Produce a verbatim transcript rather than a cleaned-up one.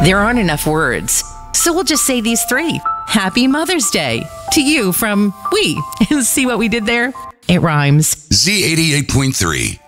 There aren't enough words, so we'll just say these three. Happy Mother's Day to you from we. See what we did there? It rhymes. Z eighty-eight point three.